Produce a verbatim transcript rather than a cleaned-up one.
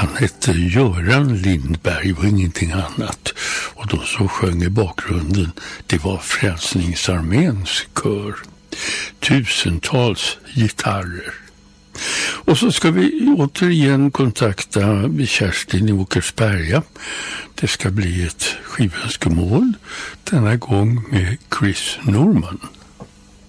Han hette Göran Lindberg och ingenting annat. Och de som sjöng i bakgrunden, det var Frälsningsarméns kör. Tusentals gitarrer. Och så ska vi återigen kontakta Kerstin i Åkersberga. Det ska bli ett skivönskemål, denna gång med Chris Norman.